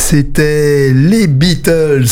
C'était les Beatles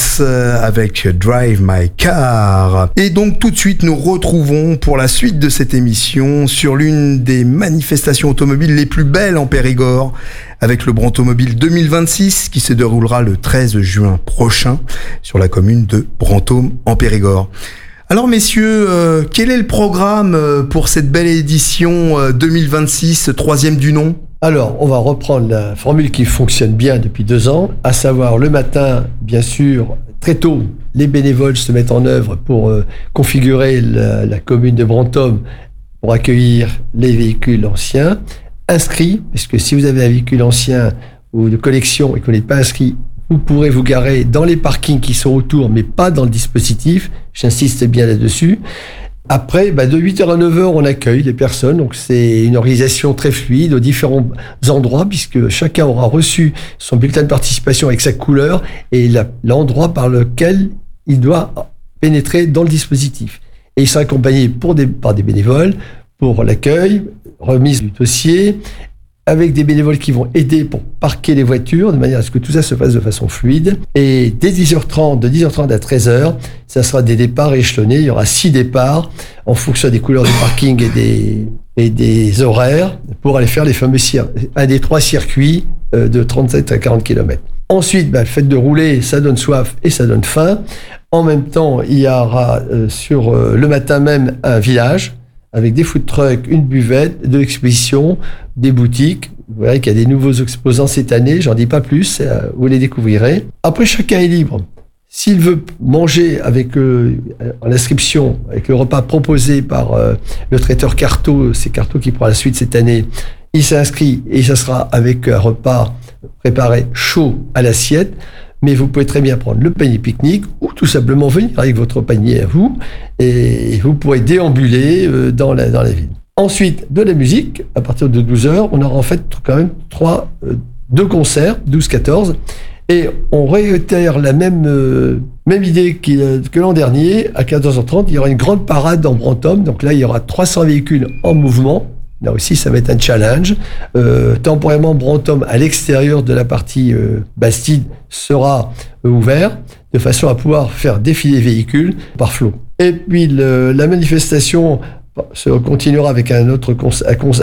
avec Drive My Car. Et donc tout de suite nous retrouvons pour la suite de cette émission sur l'une des manifestations automobiles les plus belles en Périgord, avec le Brantomobile 2026 qui se déroulera le 13 juin prochain sur la commune de Brantôme en Périgord. Alors messieurs, quel est le programme pour cette belle édition 2026, troisième du nom ? Alors, on va reprendre la formule qui fonctionne bien depuis 2 ans, à savoir le matin, bien sûr, très tôt, les bénévoles se mettent en œuvre pour configurer la commune de Brantôme pour accueillir les véhicules anciens inscrits, parce que si vous avez un véhicule ancien ou de collection et que vous n'êtes pas inscrit, vous pourrez vous garer dans les parkings qui sont autour, mais pas dans le dispositif. J'insiste bien là-dessus. Après, de 8h à 9h, on accueille les personnes. Donc, c'est une organisation très fluide aux différents endroits, puisque chacun aura reçu son bulletin de participation avec sa couleur et l'endroit par lequel il doit pénétrer dans le dispositif. Et il sera accompagné par des bénévoles pour l'accueil, remise du dossier, avec des bénévoles qui vont aider pour parquer les voitures, de manière à ce que tout ça se fasse de façon fluide. Et dès 10h30, de 10h30 à 13h, ça sera des départs échelonnés. Il y aura 6 départs en fonction des couleurs du parking et des horaires pour aller faire les fameux un des 3 circuits de 37 à 40 km. Ensuite, le fait de rouler, ça donne soif et ça donne faim. En même temps, il y aura sur le matin même un village avec des food trucks, une buvette, de l'exposition, des boutiques. Vous verrez qu'il y a des nouveaux exposants cette année, j'en dis pas plus, vous les découvrirez. Après, chacun est libre. S'il veut manger avec l'inscription, avec le repas proposé par le traiteur Carto, c'est Carto qui prend la suite cette année, il s'inscrit et ça sera avec un repas préparé chaud à l'assiette. Mais vous pouvez très bien prendre le panier pique-nique ou tout simplement venir avec votre panier à vous et vous pourrez déambuler dans la ville. Ensuite, de la musique, à partir de 12h, on aura en fait quand même 2 concerts, 12-14, et on réitère la même idée que l'an dernier. À 14h30, il y aura une grande parade dans Brantôme, donc là il y aura 300 véhicules en mouvement. Là aussi, ça va être un challenge. Temporairement, Brantôme, à l'extérieur de la partie Bastide, sera ouvert de façon à pouvoir faire défiler les véhicules par flot. Et puis, la manifestation se continuera avec un